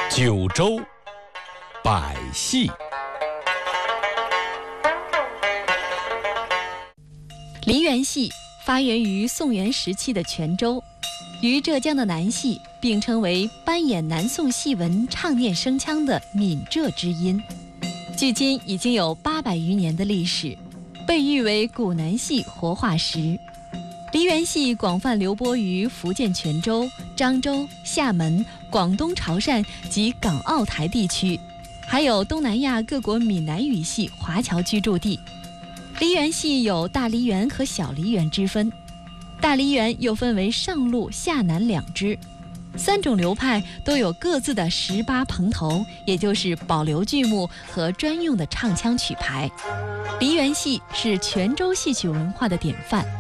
九州百戏。 梨园戏发源于宋元时期的泉州，与浙江的南戏并称为扮演南宋戏文唱念声腔的闽浙之音，距今已经有800余年的历史，被誉为古南戏活化石。梨园戏广泛流播于福建泉州、漳州、厦门、广东潮汕及港澳台地区，还有东南亚各国闽南语系华侨居住地。梨园戏有大梨园和小梨园之分，大梨园又分为上路、下南两支，3种流派都有各自的18棚头，也就是保留剧目和专用的唱腔曲牌。梨园戏是泉州戏曲文化的典范。